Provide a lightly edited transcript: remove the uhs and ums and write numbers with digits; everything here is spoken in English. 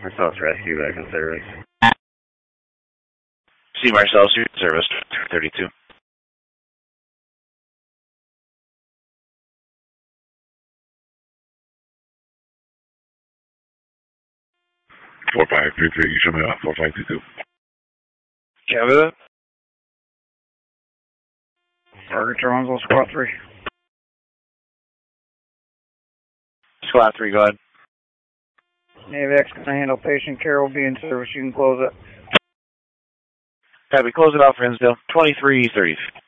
Marcellus Rescue back in service. See Marcellus, service 32. 4533, you show me off 4522. Canada. Target Toronto, Squad 3. Squad 3, go ahead. NAVX going to handle patient care, will be in service. You can close it. Copy, close it off, Rinsdale. 2333.